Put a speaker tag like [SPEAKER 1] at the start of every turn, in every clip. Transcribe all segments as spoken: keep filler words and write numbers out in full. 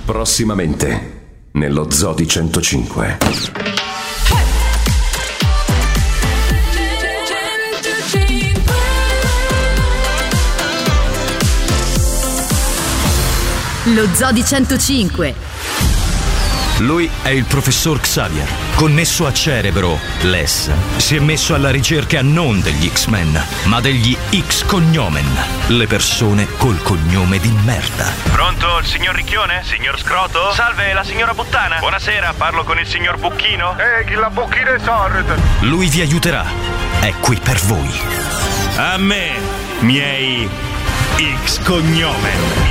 [SPEAKER 1] Prossimamente, nello Zoo di centocinque.
[SPEAKER 2] Lo Zoo di centocinque.
[SPEAKER 3] Lui è il professor Xavier. Connesso a Cerebro, Les si è messo alla ricerca non degli X-Men, ma degli X-Cognomen, le persone col cognome di merda.
[SPEAKER 4] Pronto, il signor Ricchione? Signor Scroto? Salve, la signora Puttana? Buonasera, parlo con il signor Bucchino?
[SPEAKER 5] Eh, chi la Bucchino è sorda.
[SPEAKER 3] Lui vi aiuterà. È qui per voi.
[SPEAKER 4] A me, miei X-Cognomen.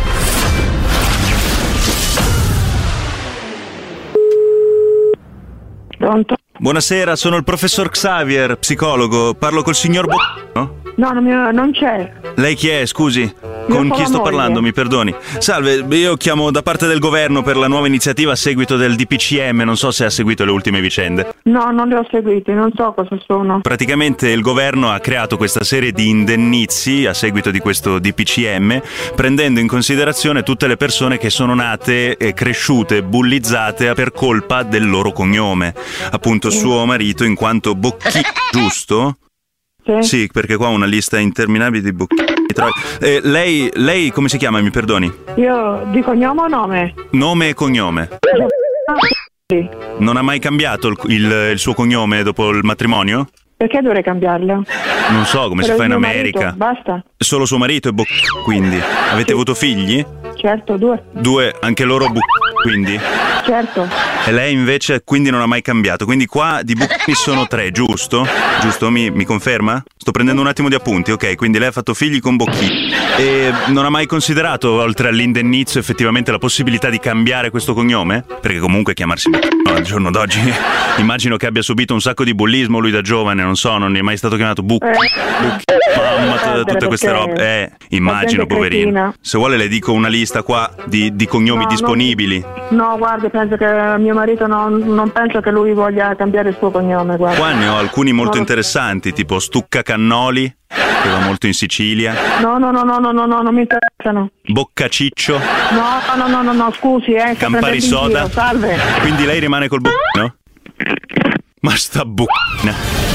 [SPEAKER 6] Pronto?
[SPEAKER 4] Buonasera, sono il professor Xavier, psicologo. Parlo col signor Bucchino?
[SPEAKER 6] No, non, mi, non c'è.
[SPEAKER 4] Lei chi è, scusi? Con chi sto parlando, mi perdoni? Salve, io chiamo da parte del governo per la nuova iniziativa a seguito del D P C M, non so se ha seguito le ultime vicende.
[SPEAKER 6] No, non le ho seguite, non so cosa sono.
[SPEAKER 4] Praticamente il governo ha creato questa serie di indennizi a seguito di questo D P C M, prendendo in considerazione tutte le persone che sono nate e cresciute, bullizzate per colpa del loro cognome. Appunto suo marito in quanto Bocchino, giusto?
[SPEAKER 6] Sì.
[SPEAKER 4] Sì, perché qua ho una lista interminabile di Bocchini. Eh, lei, lei come si chiama, mi perdoni?
[SPEAKER 6] Io di cognome o nome?
[SPEAKER 4] Nome e cognome.
[SPEAKER 6] Sì.
[SPEAKER 4] Non ha mai cambiato il, il, il suo cognome dopo il matrimonio?
[SPEAKER 6] Perché dovrei cambiarlo?
[SPEAKER 4] Non so, come
[SPEAKER 6] Però
[SPEAKER 4] si fa in
[SPEAKER 6] mio
[SPEAKER 4] America.
[SPEAKER 6] Marito, basta.
[SPEAKER 4] Solo suo marito è Bocchino, quindi. Avete
[SPEAKER 6] Sì.
[SPEAKER 4] avuto figli?
[SPEAKER 6] Certo, due.
[SPEAKER 4] Due, anche loro Bocchino, quindi.
[SPEAKER 6] Certo.
[SPEAKER 4] E lei invece quindi non ha mai cambiato. Quindi qua di Bocchini sono tre, giusto? Giusto? Mi, mi conferma? Sto prendendo un attimo di appunti, ok? Quindi lei ha fatto figli con Bocchini. E non ha mai considerato, oltre all'indennizzo, effettivamente la possibilità di cambiare questo cognome? Perché comunque chiamarsi Bocchino al giorno d'oggi immagino che abbia subito un sacco di bullismo lui da giovane, non so, non è mai stato chiamato Bucchi.
[SPEAKER 6] Eh.
[SPEAKER 4] Bucchi. Mamma, t- tutte queste robe. Eh, immagino, poverino.
[SPEAKER 6] Cretina.
[SPEAKER 4] Se vuole le dico una lista qua di, di cognomi
[SPEAKER 6] No,
[SPEAKER 4] disponibili.
[SPEAKER 6] No, no, guardi, penso che mio marito non, non penso che lui voglia cambiare il suo cognome, guarda.
[SPEAKER 4] Qua ne ho alcuni molto
[SPEAKER 6] No,
[SPEAKER 4] interessanti, tipo Stucca Cannoli, che va molto in Sicilia.
[SPEAKER 6] No, no, no, no, no, no, no, non mi interessano.
[SPEAKER 4] Boccaciccio.
[SPEAKER 6] No, no, no, no, no, scusi, eh. sto
[SPEAKER 4] Campari
[SPEAKER 6] prendendo in
[SPEAKER 4] Soda.
[SPEAKER 6] giro, salve.
[SPEAKER 4] Quindi lei rimane col Bocchino? Ma sta Bocchina.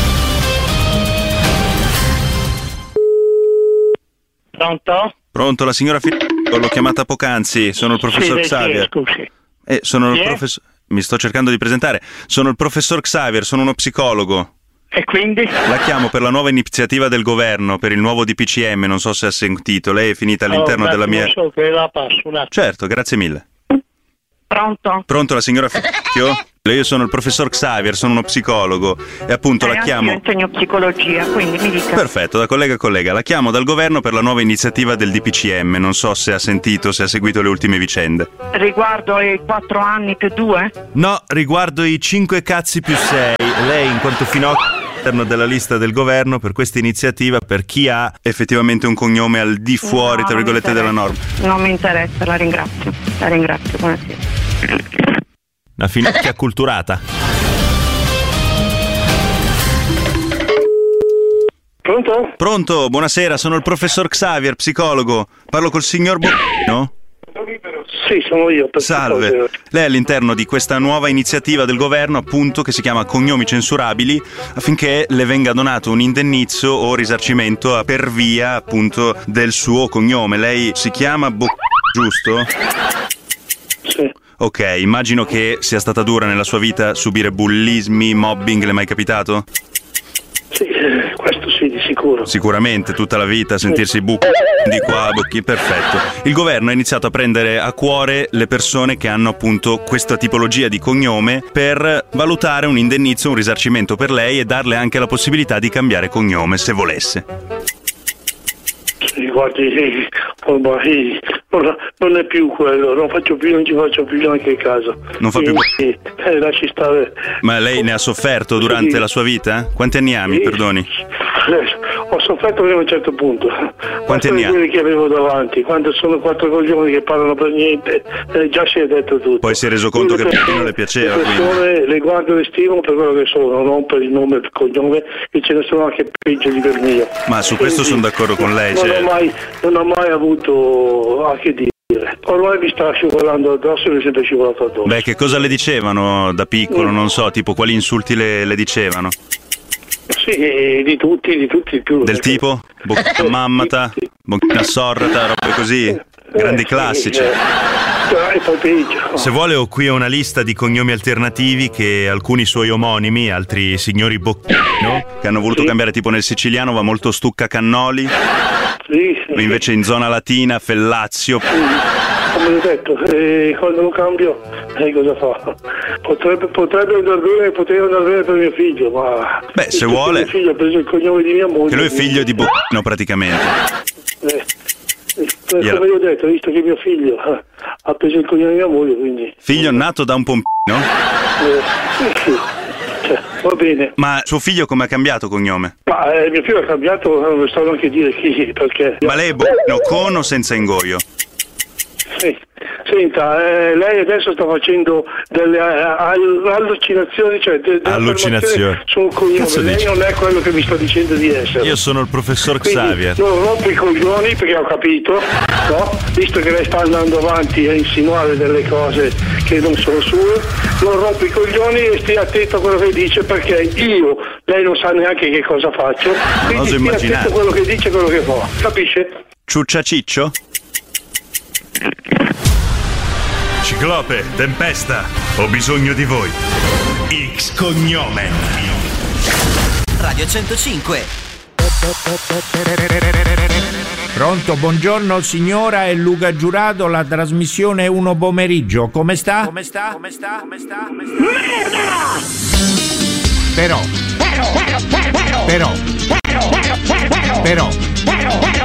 [SPEAKER 7] Pronto?
[SPEAKER 4] Pronto, la signora Filippo, l'ho chiamata poc'anzi, sono il professor
[SPEAKER 7] Sì,
[SPEAKER 4] Xavier.
[SPEAKER 7] sì, scusi.
[SPEAKER 4] Eh, sono
[SPEAKER 7] Chi
[SPEAKER 4] il
[SPEAKER 7] è?
[SPEAKER 4] professor... Mi sto cercando di presentare. Sono il professor Xavier, sono uno psicologo.
[SPEAKER 7] E quindi?
[SPEAKER 4] La chiamo per la nuova iniziativa del governo, per il nuovo D P C M, non so se ha sentito. Lei è finita all'interno
[SPEAKER 7] Oh,
[SPEAKER 4] della mia...
[SPEAKER 7] Non so che la passo un attimo.
[SPEAKER 4] Certo, grazie mille.
[SPEAKER 6] Pronto?
[SPEAKER 4] Pronto, la signora Ficchio? Io sono il professor Xavier, sono uno psicologo e appunto la chiamo...
[SPEAKER 6] Io insegno psicologia, quindi mi dica.
[SPEAKER 4] Perfetto, da collega a collega. La chiamo dal governo per la nuova iniziativa del D P C M. Non so se ha sentito, se ha seguito le ultime vicende.
[SPEAKER 6] Riguardo i quattro anni più due?
[SPEAKER 4] No, riguardo i cinque cazzi più sei. Lei, in quanto finocchio all'interno della lista del governo per questa iniziativa, per chi ha effettivamente un cognome al di fuori,
[SPEAKER 6] No,
[SPEAKER 4] tra
[SPEAKER 6] non mi
[SPEAKER 4] virgolette, della norma.
[SPEAKER 6] Non mi interessa, la ringrazio. La ringrazio, buonasera.
[SPEAKER 4] Una finocchia acculturata.
[SPEAKER 7] Pronto?
[SPEAKER 4] Pronto, buonasera, sono il professor Xavier, psicologo. Parlo col signor Bocchino?
[SPEAKER 7] Sì, sono io. per
[SPEAKER 4] Salve,
[SPEAKER 7] favore.
[SPEAKER 4] lei è all'interno di questa nuova iniziativa del governo, appunto, che si chiama Cognomi Censurabili, affinché le venga donato un indennizzo o risarcimento per via, appunto, del suo cognome. Lei si chiama Bocchino, giusto?
[SPEAKER 7] Sì.
[SPEAKER 4] Ok, immagino che sia stata dura nella sua vita subire bullismi, mobbing, le è mai capitato?
[SPEAKER 7] Sì, eh, questo sì, di sicuro.
[SPEAKER 4] Sicuramente, tutta la vita, sentirsi bucchi di qua, bucchi, perfetto. Il governo ha iniziato a prendere a cuore le persone che hanno appunto questa tipologia di cognome per valutare un indennizzo, un risarcimento per lei e darle anche la possibilità di cambiare cognome se volesse.
[SPEAKER 7] Sì, guardi, eh, ormai non, non è più quello, non faccio più, non ci faccio più neanche caso.
[SPEAKER 4] Non fa più...
[SPEAKER 7] Eh, eh, lasci stare.
[SPEAKER 4] Ma lei ne ha sofferto durante
[SPEAKER 7] Sì.
[SPEAKER 4] la sua vita? Quanti anni ha, mi
[SPEAKER 7] Sì.
[SPEAKER 4] perdoni?
[SPEAKER 7] Eh, ho sofferto fino a un certo punto.
[SPEAKER 4] Quanti anni ha?
[SPEAKER 7] quelli che avevo davanti, quando sono quattro coglioni che parlano per niente, eh, già si è detto tutto.
[SPEAKER 4] Poi si è reso conto che
[SPEAKER 7] Quindi le
[SPEAKER 4] non le piaceva,
[SPEAKER 7] Le persone le guardo e le stimo per quello che sono, non per il nome e il cognome, e ce ne sono anche peggio di per mio.
[SPEAKER 4] Ma su questo
[SPEAKER 7] Quindi,
[SPEAKER 4] sono d'accordo con lei.
[SPEAKER 7] Non,
[SPEAKER 4] Cioè...
[SPEAKER 7] ho mai, non ho mai avuto a che dire. ormai mi sta scivolando addosso e mi è sempre scivolato addosso.
[SPEAKER 4] Beh, che cosa le dicevano da piccolo?
[SPEAKER 7] Mm.
[SPEAKER 4] Non so, tipo quali insulti le, le dicevano?
[SPEAKER 7] Sì, di tutti, di tutti di più.
[SPEAKER 4] Del tipo? Bocchina mammata, bocchina sorrata, robe così? Grandi
[SPEAKER 7] Eh,
[SPEAKER 4] classici.
[SPEAKER 7] Sì, eh, e poi peggio.
[SPEAKER 4] Se vuole ho qui una lista di cognomi alternativi che alcuni suoi omonimi, altri signori Bocchino, che hanno voluto
[SPEAKER 7] Sì.
[SPEAKER 4] cambiare, tipo nel siciliano va molto Stucca Cannoli,
[SPEAKER 7] Sì, sì.
[SPEAKER 4] invece in zona latina Fellazio.
[SPEAKER 7] Come ho detto, eh, quando lo cambio, eh, cosa fa? Potrebbe, potrebbe andare bene, poteva andare bene per mio figlio, ma...
[SPEAKER 4] Beh, se
[SPEAKER 7] visto che
[SPEAKER 4] vuole.
[SPEAKER 7] Mio figlio ha preso il cognome di mia moglie...
[SPEAKER 4] Che lui è figlio di Bocchino praticamente.
[SPEAKER 7] Eh, eh,
[SPEAKER 4] Gliela-
[SPEAKER 7] come ho detto, visto che mio figlio eh, ha preso il cognome di mia moglie, quindi...
[SPEAKER 4] Figlio nato da un pompino?
[SPEAKER 7] Eh, sì, sì. Cioè, va bene.
[SPEAKER 4] Ma suo figlio come ha cambiato cognome?
[SPEAKER 7] Ma eh, mio figlio ha cambiato, non so neanche dire chi, perché...
[SPEAKER 4] Ma lei è Bocchino con o senza ingoio?
[SPEAKER 7] Sì. Senta, eh, lei adesso sta facendo delle eh, all- allucinazioni, cioè de- delle
[SPEAKER 4] Allucinazioni.
[SPEAKER 7] affermazioni sul cognome.
[SPEAKER 4] Cazzo
[SPEAKER 7] Lei
[SPEAKER 4] dici?
[SPEAKER 7] non è quello che mi sta dicendo di essere.
[SPEAKER 4] Io sono il professor
[SPEAKER 7] Quindi,
[SPEAKER 4] Xavier.
[SPEAKER 7] non rompi i coglioni perché ho capito, no? Visto che lei sta andando avanti a insinuare delle cose che non sono sue, non rompi i coglioni e stia attento a quello che dice perché io, lei non sa neanche che cosa faccio, quindi
[SPEAKER 4] Oso
[SPEAKER 7] stia
[SPEAKER 4] immaginare.
[SPEAKER 7] attento a quello che dice e quello che fa, capisce?
[SPEAKER 4] Ciuccia Ciccio? Ciclope, Tempesta, ho bisogno di voi. X cognome.
[SPEAKER 8] Radio centocinque.
[SPEAKER 9] Pronto, buongiorno signora, è Luca Giurato, la trasmissione è uno pomeriggio. Come sta? Come sta? Come sta? Come sta? Come sta? Però. Però. Però. Però.